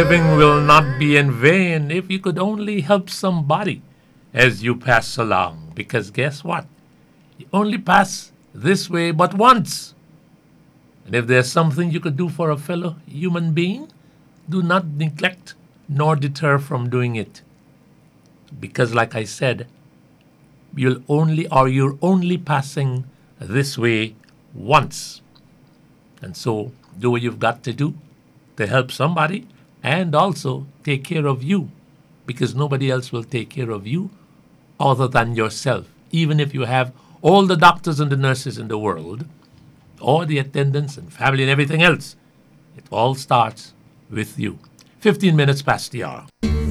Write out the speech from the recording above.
Living will not be in vain if you could only help somebody as you pass along. Because guess what? You only pass this way but once. And if there's something you could do for a fellow human being, do not neglect nor deter from doing it. Because, like I said, you're only passing this way once. And so do what you've got to do to help somebody and also take care of you, because nobody else will take care of you other than yourself. Even if you have all the doctors and the nurses in the world, or the attendants and family and everything else, it all starts with you. 15 minutes past the hour.